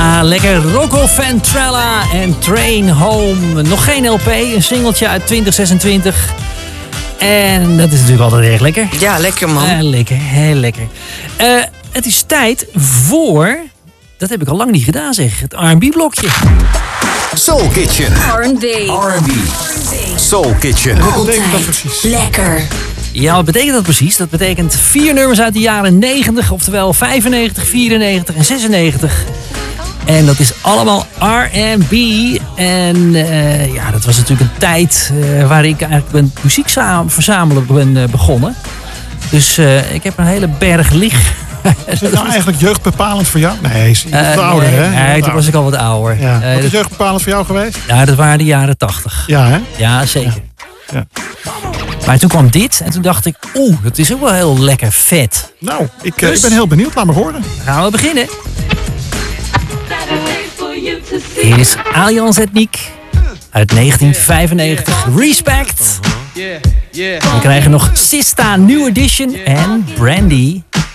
Ja, lekker Rocco Ventrella en Train Home. Nog geen LP, een singeltje uit 2026. En dat is natuurlijk altijd erg lekker. Ja, lekker man. Lekker, heel lekker. Het is tijd voor... Dat heb ik al lang niet gedaan zeg. Het R&B-blokje. Soul Kitchen. R&B. Soul Kitchen. Wat betekent dat precies? Lekker. Ja, wat betekent dat precies? Dat betekent 4 nummers uit de jaren 90, oftewel 95, 94 en 96. En dat is allemaal R&B. En ja, dat was natuurlijk een tijd waar ik eigenlijk met muziek verzamelen ben begonnen. Dus ik heb een hele berg liggen. Is het nou eigenlijk jeugdbepalend voor jou? Nee, is wat ouder, hè? Nee, toen was ik al wat ouder. Ja. Wat is jeugdbepalend voor jou geweest? Ja, dat waren de jaren 80. Ja, hè? Ja, zeker. Ja. Maar toen kwam dit en toen dacht ik, dat is ook wel heel lekker vet. Nou, ik ben heel benieuwd. Laat maar horen. Dan gaan we beginnen. Hier is Allianz Ethniek uit 1995. Respect. We krijgen nog Sista New Edition en Brandy.